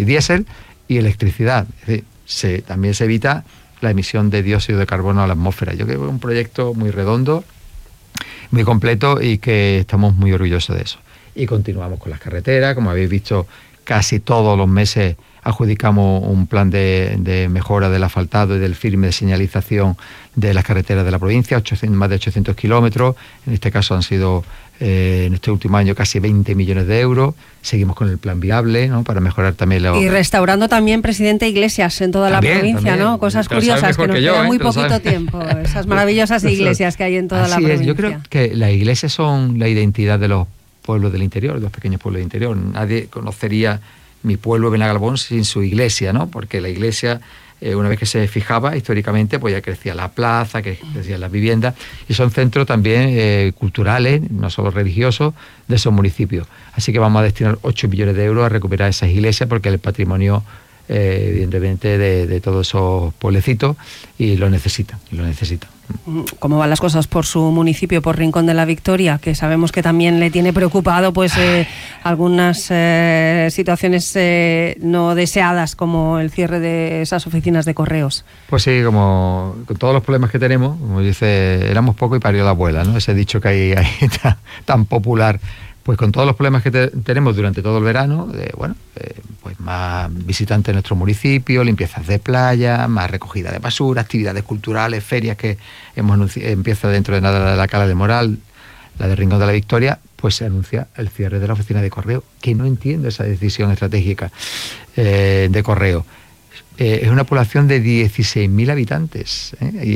decir, diésel y electricidad. Es decir, también se evita la emisión de dióxido de carbono a la atmósfera. Yo creo que es un proyecto muy redondo, muy completo y que estamos muy orgullosos de eso. Y continuamos con las carreteras, como habéis visto, casi todos los meses adjudicamos un plan de mejora del asfaltado y del firme de señalización de las carreteras de la provincia, más de 800 kilómetros, en este caso han sido en este último año casi 20 millones de euros. Seguimos con el plan viable, ¿no?, para mejorar también y restaurando también, presidente, iglesias en toda la provincia, ¿no? Cosas curiosas que nos queda muy poquito tiempo, esas maravillosas iglesias que hay en toda la provincia. Yo creo que las iglesias son la identidad de los pueblos del interior, de los pequeños pueblos del interior. Nadie conocería mi pueblo de Benagalbón sin su iglesia, ¿no? Porque la iglesia, una vez que se fijaba históricamente, pues ya crecía la plaza, que crecían las viviendas, y son centros también culturales, no solo religiosos, de esos municipios. Así que vamos a destinar 8 millones de euros a recuperar esas iglesias, porque es el patrimonio, evidentemente, de todos esos pueblecitos, y lo necesitan. ¿Cómo van las cosas por su municipio, por Rincón de la Victoria? Que sabemos que también le tiene preocupado pues algunas situaciones no deseadas, como el cierre de esas oficinas de correos. Pues sí, como con todos los problemas que tenemos, como dice, éramos poco y parió la abuela, ¿no? Ese dicho que hay tan popular. Pues con todos los problemas que tenemos durante todo el verano, pues más visitantes en nuestro municipio, limpiezas de playa, más recogida de basura, actividades culturales, ferias que empieza dentro de nada la Cala de Moral, la de Rincón de la Victoria, pues se anuncia el cierre de la oficina de correo, que no entiendo esa decisión estratégica de correo. Es una población de 16.000 habitantes,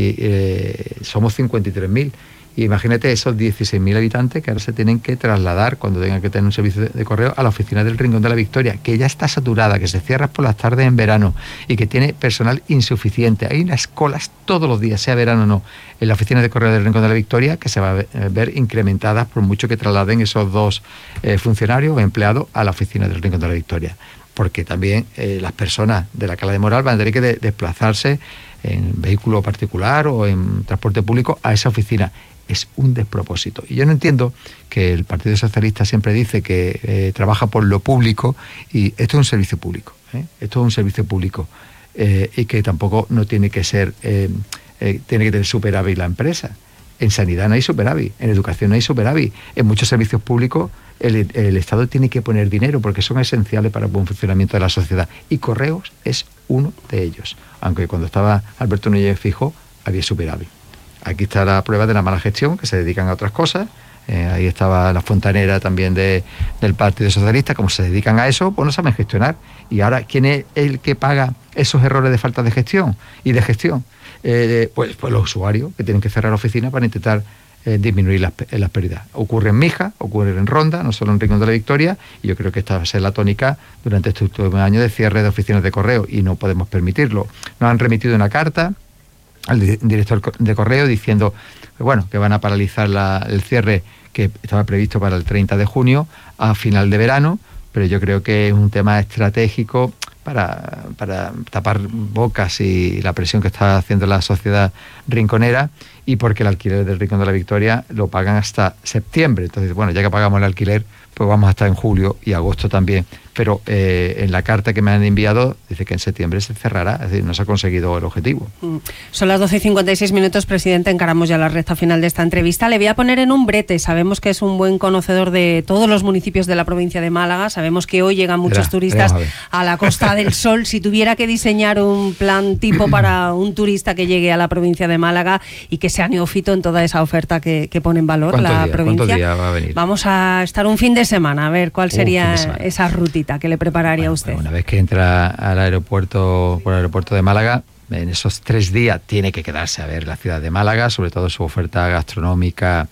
y somos 53.000. Y imagínate esos 16.000 habitantes que ahora se tienen que trasladar, cuando tengan que tener un servicio de correo, a la oficina del Rincón de la Victoria, que ya está saturada, que se cierra por las tardes en verano y que tiene personal insuficiente. Hay unas colas todos los días, sea verano o no, en la oficina de correo del Rincón de la Victoria, que se va a ver incrementadas por mucho que trasladen esos dos funcionarios o empleados a la oficina del Rincón de la Victoria. Porque también las personas de la Cala de Moral van a tener que desplazarse en vehículo particular o en transporte público a esa oficina. Es un despropósito. Y yo no entiendo que el Partido Socialista siempre dice que trabaja por lo público, y esto es un servicio público. Esto es un servicio público y que tampoco no tiene que ser, tiene que tener superávit la empresa. En sanidad no hay superávit, en educación no hay superávit. En muchos servicios públicos el Estado tiene que poner dinero porque son esenciales para el buen funcionamiento de la sociedad. Y Correos es uno de ellos. Aunque cuando estaba Alberto Núñez Feijóo había superávit. Aquí está la prueba de la mala gestión, que se dedican a otras cosas. Ahí estaba la fontanera también del Partido Socialista. Como se dedican a eso, pues no saben gestionar. Y ahora, ¿quién es el que paga esos errores de falta de gestión y de gestión? Pues los usuarios, que tienen que cerrar la oficina para intentar disminuir las pérdidas. Ocurre en Mija, ocurre en Ronda, no solo en Rincón de la Victoria, y yo creo que esta va a ser la tónica durante este último año de cierre de oficinas de correo, y no podemos permitirlo. Nos han remitido una carta al director de correo diciendo que van a paralizar el cierre que estaba previsto para el 30 de junio a final de verano, pero yo creo que es un tema estratégico para tapar bocas y la presión que está haciendo la sociedad rinconera, y porque el alquiler del Rincón de la Victoria lo pagan hasta septiembre. Entonces, ya que pagamos el alquiler, pues vamos hasta en julio y agosto también. Pero en la carta que me han enviado dice que en septiembre se cerrará, es decir, no se ha conseguido el objetivo. Son las 12:56, presidente, encaramos ya la recta final de esta entrevista. Le voy a poner en un brete, sabemos que es un buen conocedor de todos los municipios de la provincia de Málaga, sabemos que hoy llegan muchos turistas a la Costa del Sol. Si tuviera que diseñar un plan tipo para un turista que llegue a la provincia de Málaga y que sea neófito en toda esa oferta que pone en valor la provincia. ¿Cuántos días va a venir? Vamos a estar un fin de semana, a ver cuál sería esa rutita que le prepararía usted. Una vez que entra al aeropuerto, por el aeropuerto de Málaga, en esos 3 días tiene que quedarse a ver la ciudad de Málaga, sobre todo su oferta gastronómica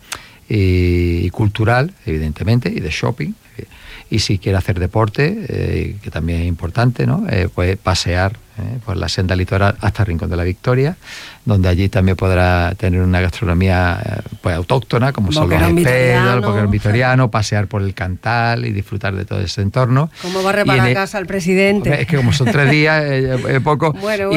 y cultural, evidentemente, y de shopping. Y si quiere hacer deporte, que también es importante, ¿no? Puede pasear por la senda litoral hasta Rincón de la Victoria, donde allí también podrá tener una gastronomía autóctona, como son los espedos, el boquerón vitoriano, pasear por el Cantal y disfrutar de todo ese entorno. ¿Cómo va a reparar casa el presidente? Es que como son 3 días, poco.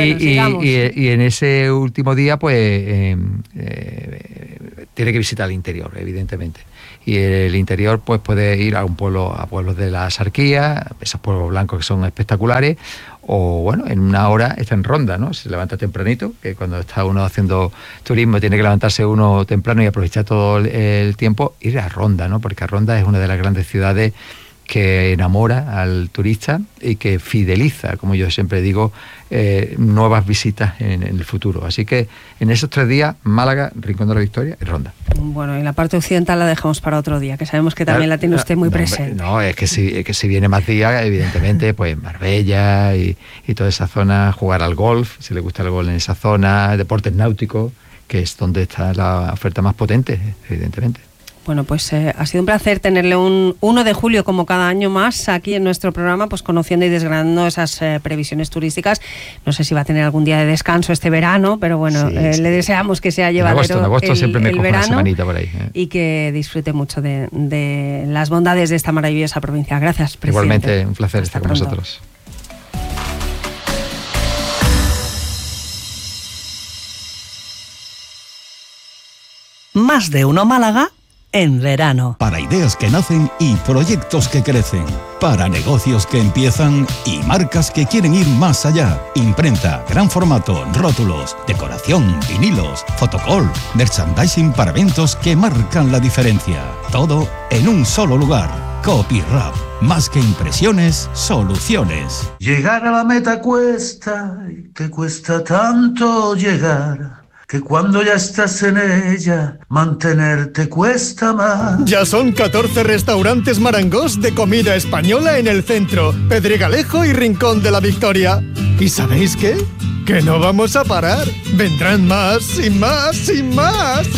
Y en ese último día, tiene que visitar el interior, evidentemente. y el interior pues puede ir a pueblos de la Axarquía, esos pueblos blancos que son espectaculares, o bueno, en una hora está en Ronda, ¿no? Se levanta tempranito, que cuando está uno haciendo turismo tiene que levantarse uno temprano y aprovechar todo el tiempo, ir a Ronda, ¿no? Porque Ronda es una de las grandes ciudades que enamora al turista y que fideliza, como yo siempre digo, nuevas visitas en el futuro. Así que en esos 3 días, Málaga, Rincón de la Victoria y Ronda. Bueno, y la parte occidental la dejamos para otro día, que sabemos que también la tiene usted muy presente. No, es que si viene más días, evidentemente, pues Marbella y toda esa zona, jugar al golf, si le gusta el golf en esa zona, deportes náuticos, que es donde está la oferta más potente, evidentemente. Bueno, pues ha sido un placer tenerle un 1 de julio como cada año más aquí en nuestro programa, pues conociendo y desgranando esas previsiones turísticas. No sé si va a tener algún día de descanso este verano, pero bueno, sí. Le deseamos que sea llevadero en agosto siempre me cojo verano, una semanita por ahí. Y que disfrute mucho de las bondades de esta maravillosa provincia. Gracias, presidente. Igualmente, un placer estar con vosotros. Más de uno Málaga en verano. Para ideas que nacen y proyectos que crecen. Para negocios que empiezan y marcas que quieren ir más allá. Imprenta, gran formato, rótulos, decoración, vinilos, fotocall, merchandising para eventos que marcan la diferencia. Todo en un solo lugar. Copyrap. Más que impresiones, soluciones. Llegar a la meta cuesta, y que cuesta tanto llegar, que cuando ya estás en ella, mantenerte cuesta más. Ya son 14 restaurantes Marangós de comida española en el centro, Pedregalejo y Rincón de la Victoria. ¿Y sabéis qué? Que no vamos a parar. Vendrán más y más y más.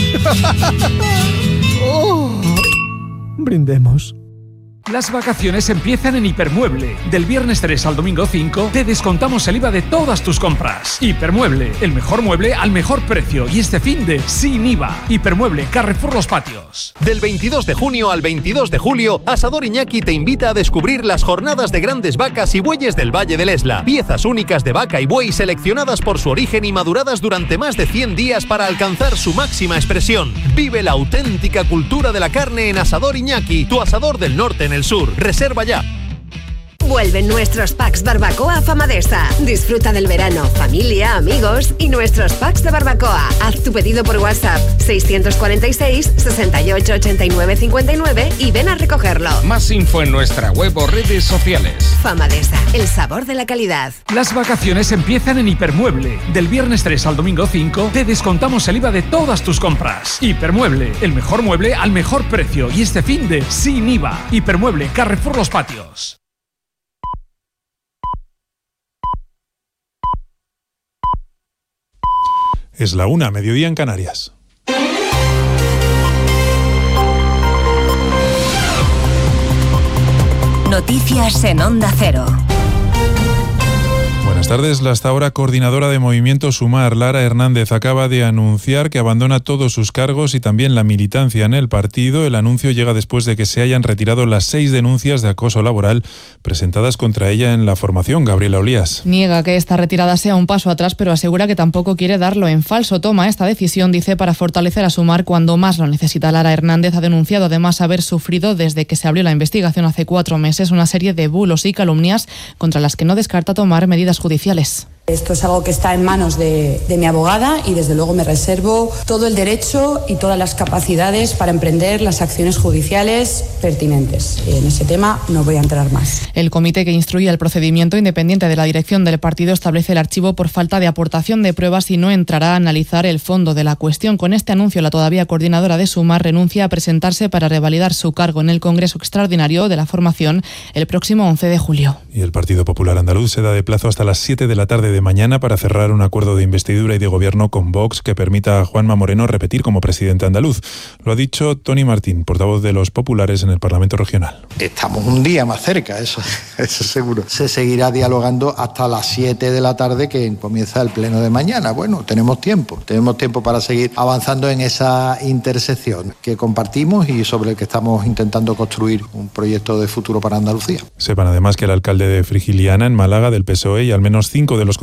Oh, brindemos. Las vacaciones empiezan en Hipermueble. Del viernes 3 al domingo 5 te descontamos el IVA de todas tus compras. Hipermueble, el mejor mueble al mejor precio y este finde sin IVA. Hipermueble, Carrefour Los Patios. Del 22 de junio al 22 de julio, Asador Iñaki te invita a descubrir las jornadas de grandes vacas y bueyes del Valle del Esla. Piezas únicas de vaca y buey seleccionadas por su origen y maduradas durante más de 100 días para alcanzar su máxima expresión. Vive la auténtica cultura de la carne en Asador Iñaki, tu asador del norte en el sur. Reserva ya. Vuelven nuestros packs barbacoa Famadesa. Disfruta del verano, familia, amigos y nuestros packs de barbacoa. Haz tu pedido por WhatsApp 646 68 89 59 y ven a recogerlo. Más info en nuestra web o redes sociales. Famadesa, el sabor de la calidad. Las vacaciones empiezan en Hipermueble. Del viernes 3 al domingo 5 te descontamos el IVA de todas tus compras. Hipermueble, el mejor mueble al mejor precio y este finde sin IVA. Hipermueble, Carrefour Los Patios. Es la 1, mediodía en Canarias. Noticias en Onda Cero. Buenas tardes. La hasta ahora coordinadora de Movimiento Sumar, Lara Hernández, acaba de anunciar que abandona todos sus cargos y también la militancia en el partido. El anuncio llega después de que se hayan retirado las 6 denuncias de acoso laboral presentadas contra ella en la formación. Gabriela Olías. Niega que esta retirada sea un paso atrás, pero asegura que tampoco quiere darlo en falso. Toma esta decisión, dice, para fortalecer a Sumar cuando más lo necesita. Lara Hernández ha denunciado además haber sufrido desde que se abrió la investigación hace 4 meses una serie de bulos y calumnias contra las que no descarta tomar medidas judiciales. Esto es algo que está en manos de mi abogada y desde luego me reservo todo el derecho y todas las capacidades para emprender las acciones judiciales pertinentes. En ese tema no voy a entrar más. El comité que instruye el procedimiento independiente de la dirección del partido establece el archivo por falta de aportación de pruebas y no entrará a analizar el fondo de la cuestión. Con este anuncio, la todavía coordinadora de Sumar renuncia a presentarse para revalidar su cargo en el Congreso Extraordinario de la formación el próximo 11 de julio. Y el Partido Popular Andaluz se da de plazo hasta las 7 de la tarde de mañana para cerrar un acuerdo de investidura y de gobierno con Vox que permita a Juanma Moreno repetir como presidente andaluz. Lo ha dicho Tony Martín, portavoz de los populares en el Parlamento Regional. Estamos un día más cerca, eso seguro. Se seguirá dialogando hasta las 7 de la tarde que comienza el pleno de mañana. Bueno, tenemos tiempo para seguir avanzando en esa intersección que compartimos y sobre el que estamos intentando construir un proyecto de futuro para Andalucía. Sepan además que el alcalde de Frigiliana, en Málaga, del PSOE, y al menos 5 de los concejales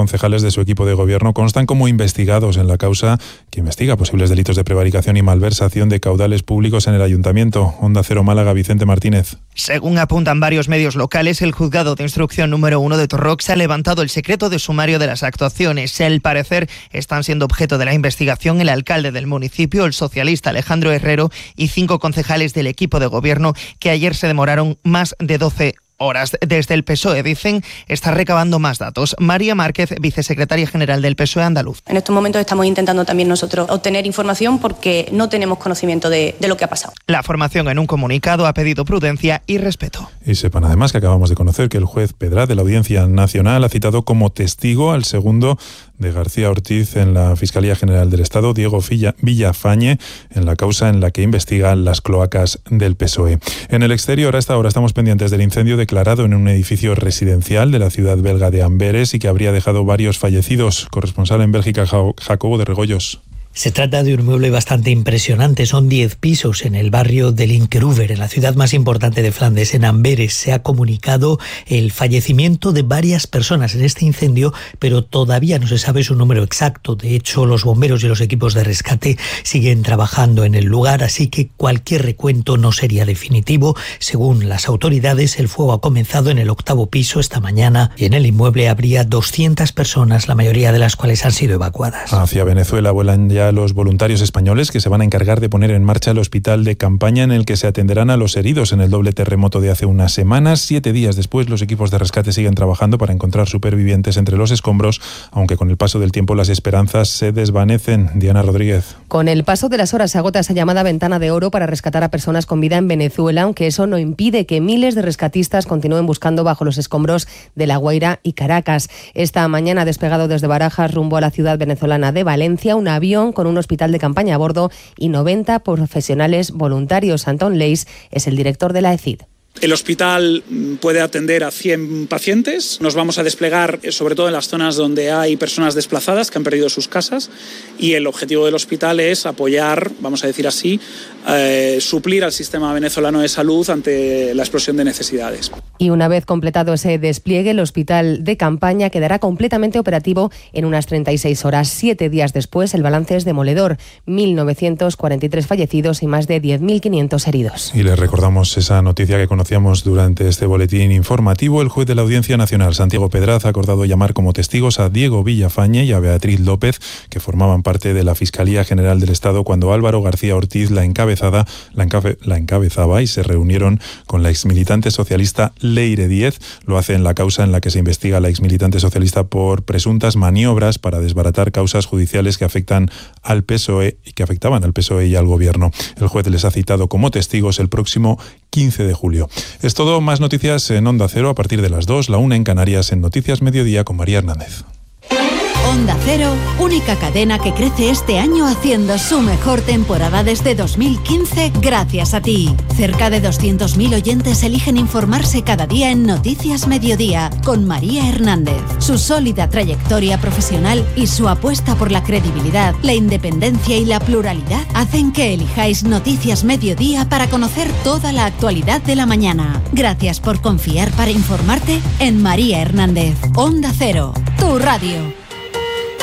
concejales de su equipo de gobierno constan como investigados en la causa que investiga posibles delitos de prevaricación y malversación de caudales públicos en el ayuntamiento. Onda Cero Málaga, Vicente Martínez. Según apuntan varios medios locales, el juzgado de instrucción número 1 de Torrox ha levantado el secreto de sumario de las actuaciones. Al parecer, están siendo objeto de la investigación el alcalde del municipio, el socialista Alejandro Herrero, y 5 concejales del equipo de gobierno que ayer se demoraron más de 12 horas. Desde el PSOE dicen está recabando más datos. María Márquez, vicesecretaria general del PSOE andaluz. En estos momentos estamos intentando también nosotros obtener información porque no tenemos conocimiento de lo que ha pasado. La formación en un comunicado ha pedido prudencia y respeto. Y sepan además que acabamos de conocer que el juez Pedraz de la Audiencia Nacional ha citado como testigo al segundo de García Ortiz en la Fiscalía General del Estado, Diego Villafañe, en la causa en la que investigan las cloacas del PSOE. En el exterior, a esta hora estamos pendientes del incendio declarado en un edificio residencial de la ciudad belga de Amberes y que habría dejado varios fallecidos. Corresponsal en Bélgica, Jacobo de Regoyos. Se trata de un inmueble bastante impresionante, son 10 pisos en el barrio de Linkeroever, en la ciudad más importante de Flandes, en Amberes. Se ha comunicado el fallecimiento de varias personas en este incendio, pero todavía no se sabe su número exacto. De hecho, los bomberos y los equipos de rescate siguen trabajando en el lugar, así que cualquier recuento no sería definitivo. Según las autoridades, el fuego ha comenzado en el 8º piso esta mañana y en el inmueble habría 200 personas, la mayoría de las cuales han sido evacuadas. Hacia Venezuela vuelan ya los voluntarios españoles que se van a encargar de poner en marcha el hospital de campaña en el que se atenderán a los heridos en el doble terremoto de hace unas semanas. 7 días después, los equipos de rescate siguen trabajando para encontrar supervivientes entre los escombros, aunque con el paso del tiempo las esperanzas se desvanecen. Diana Rodríguez. Con el paso de las horas se agota esa llamada ventana de oro para rescatar a personas con vida en Venezuela, aunque eso no impide que miles de rescatistas continúen buscando bajo los escombros de La Guaira y Caracas. Esta mañana ha despegado desde Barajas rumbo a la ciudad venezolana de Valencia un avión con un hospital de campaña a bordo y 90 profesionales voluntarios. Antón Leis es el director de la ECID. El hospital puede atender a 100 pacientes. Nos vamos a desplegar sobre todo en las zonas donde hay personas desplazadas que han perdido sus casas y el objetivo del hospital es apoyar, vamos a decir así, suplir al sistema venezolano de salud ante la explosión de necesidades. Y una vez completado ese despliegue, el hospital de campaña quedará completamente operativo en unas 36 horas. 7 días después, el balance es demoledor. 1.943 fallecidos y más de 10.500 heridos. Y les recordamos esa noticia que conocíamos durante este boletín informativo. El juez de la Audiencia Nacional, Santiago Pedraz, ha acordado llamar como testigos a Diego Villafañe y a Beatriz López, que formaban parte de la Fiscalía General del Estado cuando Álvaro García Ortiz la encabezaba y se reunieron con la exmilitante socialista Leire Díez. Lo hace en la causa en la que se investiga a la exmilitante socialista por presuntas maniobras para desbaratar causas judiciales que afectaban al PSOE y al Gobierno. El juez les ha citado como testigos el próximo 15 de julio. Es todo, más noticias en Onda Cero a partir de las 2, la 1 en Canarias, en Noticias Mediodía con María Hernández. Onda Cero, única cadena que crece este año haciendo su mejor temporada desde 2015 gracias a ti. Cerca de 200.000 oyentes eligen informarse cada día en Noticias Mediodía con María Hernández. Su sólida trayectoria profesional y su apuesta por la credibilidad, la independencia y la pluralidad hacen que elijáis Noticias Mediodía para conocer toda la actualidad de la mañana. Gracias por confiar para informarte en María Hernández. Onda Cero, tu radio.